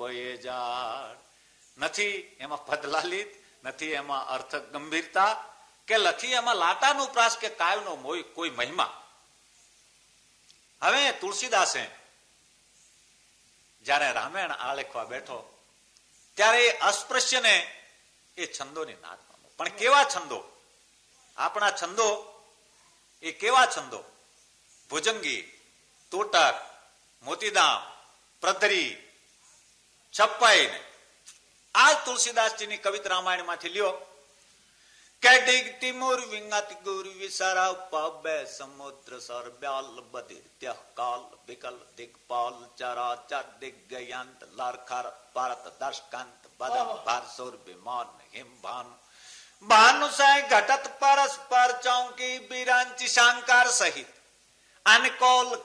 કોઈ જાણ. નથી એમાં પદલાલિત, નથી એમાં અર્થ ગંભીરતા, કે નથી એમાં લાટાનો પ્રાસ કે કાયનો કોઈ મહિમા. હવે તુલસીદાસે જયારે રામાયણ આલેખવા બેઠો ત્યારે એ અસ્પૃશ્યને એ છંદોની નાદમાં, પણ કેવા છંદો, આપણા છંદો એ કેવા છંદો, ભુજંગી, તોટક, મોતીદામ, પ્રધરી, છપ્પાઈ, આ તુલસીદાસજીની કવિતા રામાયણ માંથી લ્યો. કેડિગ તિમુર વિંગાત ગુર વિસારા પાબે સમુદ્ર સર બ્યાલ બધિર ત્યહ કાલ વિકલ દિગપાલ ચરા ચર દિગ્ગયાંત લારખાર ભારત દર્શકાંત બદમ ભારસુર વિમાન હિમ ભાન ભાનુ સે ઘટત પરસ્પર ચૌકી બિરાંચી શાંકાર સહિત અનકોલ